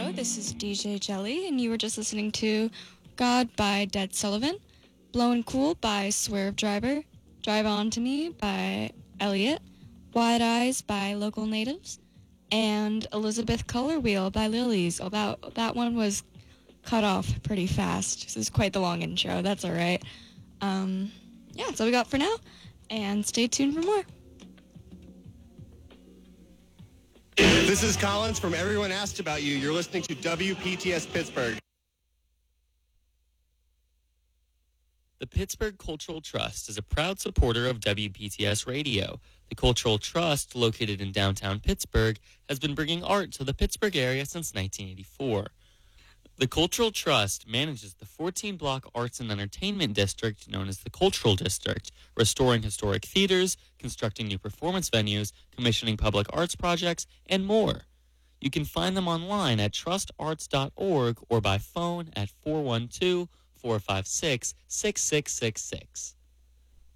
Hello, this is DJ Jelly, and you were just listening to God by Dead Sullivan, Blowin' Cool by Swerve Driver, Drive On To Me by Elliot, Wide Eyes by Local Natives, and Elizabeth Color Wheel by Lilies. Oh, that one was cut off pretty fast. This is quite the long intro. That's all right. Yeah, that's all we got for now, and stay tuned for more. This is Collins from Everyone Asked About You. You're listening to WPTS Pittsburgh. The Pittsburgh Cultural Trust is a proud supporter of WPTS Radio. The Cultural Trust, located in downtown Pittsburgh, has been bringing art to the Pittsburgh area since 1984. The Cultural Trust manages the 14-block Arts and Entertainment District known as the Cultural District, restoring historic theaters, constructing new performance venues, commissioning public arts projects, and more. You can find them online at trustarts.org or by phone at 412-456-6666.